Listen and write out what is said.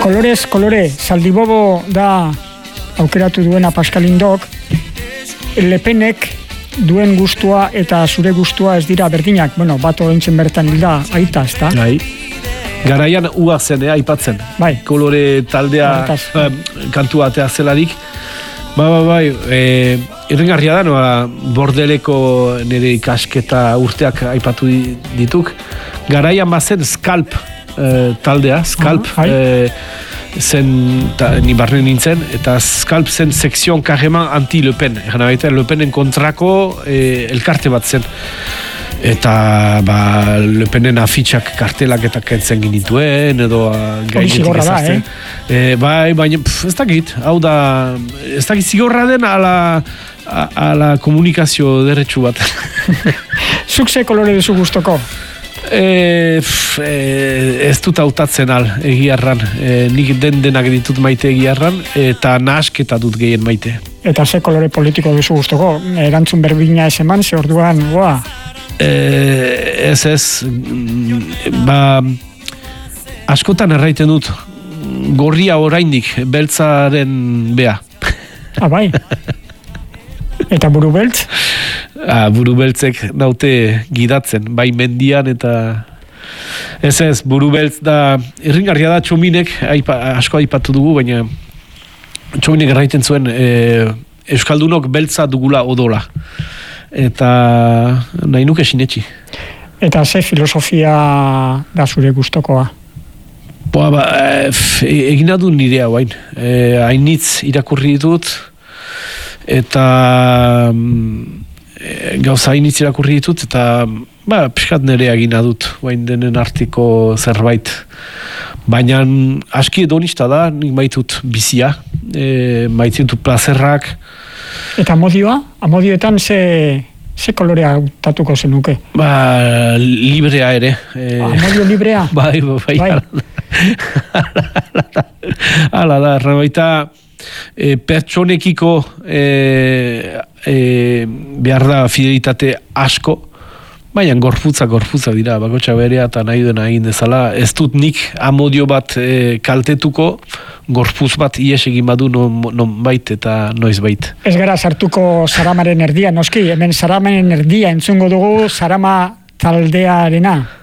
Kolorez kolore, Zaldibobo da aukeratu duena Pascal Indok. Le Penek duen gustua eta zure gustua ez dira berdinak. Bueno, bat orentzen bertan hilda aita, ez da? Bai. Garaian ua zen, aipatzen. Bai. Kolore taldea kantua atea zelarik. Bai, irringarria da, noa, Bordeleko nire ikasketa urteak aipatu dituk. Garaian bazen Scalp taldea, Scalp, zen, ni barren nintzen, eta Scalp zen sekzion karreman anti-Le Pen. Le Penen kontrako elkarte bat zen. Eta Le Penen afitxak kartelak eta kentzen ginituen, edo gainetik ezazten. Bai, baina ez dakit, hau da, ez dakit zigorra den ala komunikazio derretxu bat. Zuk ze kolore duzu gustoko? Ez dut hautatzen egiarran. Nik denak ditut maite egiarran, eta nahasketa dut gehien maite. Eta ze kolore politiko duzu gustoko? Erantzun berbina ez eman, ze orduan, Ez, askotan erraiten dut, gorria oraindik, beltzaren bea. Bai. Eta buru beltz? Buru beltzek naute gidatzen, bai mendian eta... Ez, buru beltz da, irringarria da Txominek, asko aipatu dugu, baina Txominek erraiten zuen, Euskaldunok beltza dugula odola. Eta nahi nuke sinetxi. Eta ze filosofia da zure gustokoa? Egina du nirea guain. Hainitz irakurri ditut, eta gauza hainitz irakurri ditut, eta pixkat nerea egina dut, guain denen artiko zerbait. Baina aski edonista da, nik maitut bizia, maitut plazerrak. Eta amodioa? Amodioetan ze kolorea hautatuko zenuke? Librea ere. Amodio librea? Bai. Hala da, errabaita pertsonekiko behar da fidelitate asko, baina gorputza dira, bakotxa berea eta nahi duena egin dezala. Ez dut nik amodio bat kaltetuko, gorpuz bat ies egin badu non bait eta noiz bait. Ez gara sartuko Saramaren erdia, noski, hemen Saramaren erdia entzungo dugu Sarama taldearena.